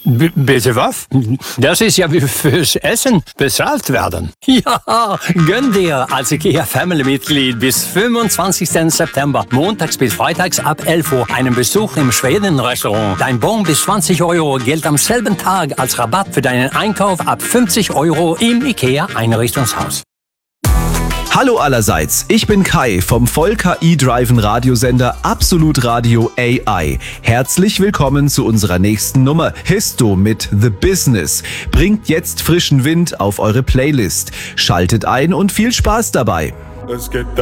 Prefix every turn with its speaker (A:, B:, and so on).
A: Bitte was? Das ist ja wie fürs Essen bezahlt werden. Ja, gönn dir als IKEA Family-Mitglied bis 25. September, montags bis freitags ab 11 Uhr, einen Besuch im Schweden-Restaurant. Dein Bon bis 20 Euro gilt am selben Tag als Rabatt für deinen Einkauf ab 50 Euro im IKEA Einrichtungshaus.
B: Hallo allerseits, ich bin Kai vom voll KI-driven Radiosender Absolut Radio AI. Herzlich willkommen zu unserer nächsten Nummer. Histo mit The Business bringt jetzt frischen Wind auf eure Playlist. Schaltet ein und viel Spaß dabei.
C: Es geht